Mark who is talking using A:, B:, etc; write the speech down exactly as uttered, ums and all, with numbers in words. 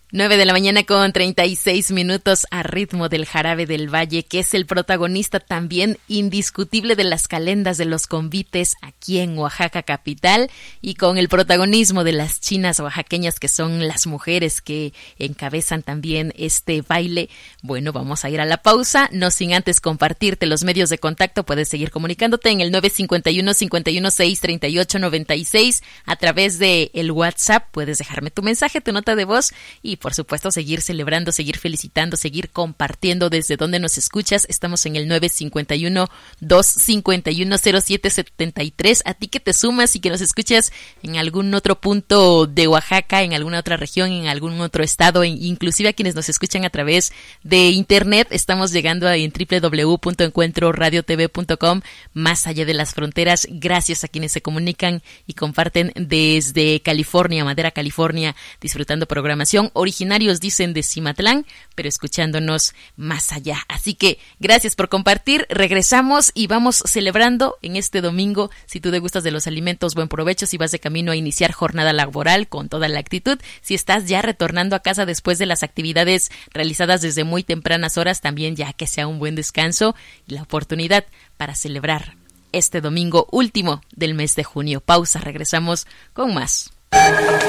A: nueve de la mañana con treinta y seis minutos a ritmo del Jarabe del Valle, que es el protagonista también indiscutible de las calendas de los convites aquí en Oaxaca capital, y con el protagonismo de las chinas oaxaqueñas, que son las mujeres que encabezan también este baile. Bueno, vamos a ir a la pausa, no sin antes compartirte los medios de contacto. Puedes seguir comunicándote en el nueve cinco uno, cinco uno seis, tres ocho nueve seis a través de el WhatsApp. Puedes dejarme tu mensaje, tu nota de voz, y por supuesto seguir celebrando, seguir felicitando, seguir compartiendo desde donde nos escuchas. Estamos en el nueve cinco uno, dos cinco uno, cero siete siete tres. A ti que te sumas y que nos escuchas en algún otro punto de Oaxaca, en alguna otra región, en algún otro estado, inclusive a quienes nos escuchan a través de internet, estamos llegando en doble u doble u doble u punto encuentro radio t v punto com, más allá de las fronteras. Gracias a quienes se comunican y comparten desde California, Madera, California, disfrutando programación. Originarios, dicen, de Cimatlán, pero escuchándonos más allá. Así que gracias por compartir. Regresamos y vamos celebrando en este domingo. Si tú degustas de los alimentos, buen provecho. Si vas de camino a iniciar jornada laboral, con toda la actitud. Si estás ya retornando a casa después de las actividades realizadas desde muy tempranas horas, también ya que sea un buen descanso y la oportunidad para celebrar este domingo último del mes de junio. Pausa, regresamos con más.